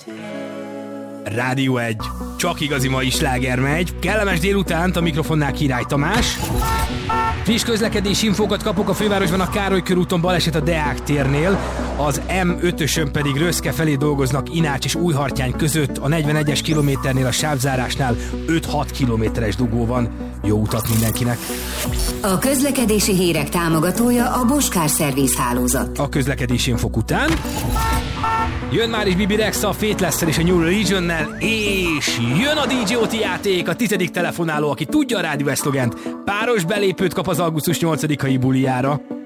Rádió 1. Csak igazi mai sláger megy. Kellemes délutánt, a mikrofonnál Király Tamás. Friss közlekedési infókat kapok a fővárosban, a Károly körúton baleset a Deák térnél, az M5-ösön pedig Röszke felé dolgoznak Inács és Újhartyány között, a 41-es kilométernél a sávzárásnál 5-6 kilométeres dugó van. Jó utat mindenkinek! A közlekedési hírek támogatója a Bosch Service hálózat. A közlekedési infok után jön már is Bibi Rexha a Faithless-szel és a New Religionnel, és jön a DJ Oti játék, a 10. telefonáló, aki tudja a rádió szlogent, páros belépőt kap az augusztus 8-ai bulijára.